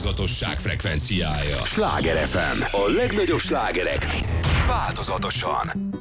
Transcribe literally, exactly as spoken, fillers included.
változatosság frekvenciája. Sláger ef em. A legnagyobb slágerek változatosan.